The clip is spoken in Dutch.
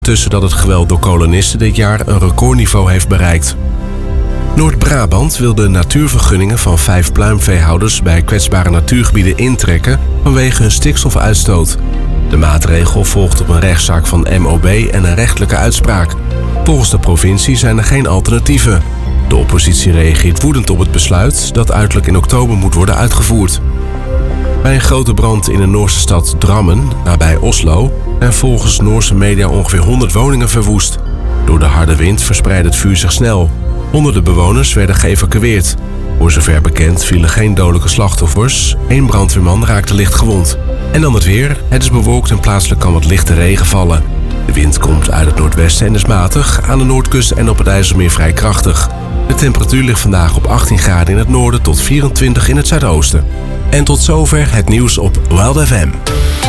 Tussen dat het geweld door kolonisten dit jaar een recordniveau heeft bereikt. Noord-Brabant wil de natuurvergunningen van 5 pluimveehouders bij kwetsbare natuurgebieden intrekken vanwege hun stikstofuitstoot. De maatregel volgt op een rechtszaak van MOB en een rechtelijke uitspraak. Volgens de provincie zijn er geen alternatieven. De oppositie reageert woedend op het besluit dat uiterlijk in oktober moet worden uitgevoerd. Bij een grote brand in de Noorse stad Drammen, nabij Oslo, zijn volgens Noorse media ongeveer 100 woningen verwoest. Door de harde wind verspreidde het vuur zich snel. Honderden bewoners werden geëvacueerd. Voor zover bekend vielen geen dodelijke slachtoffers. 1 brandweerman raakte licht gewond. En dan het weer. Het is bewolkt en plaatselijk kan wat lichte regen vallen. De wind komt uit het noordwesten en is matig, aan de noordkust en op het IJsselmeer vrij krachtig. De temperatuur ligt vandaag op 18 graden in het noorden tot 24 in het zuidoosten. En tot zover het nieuws op Wild FM.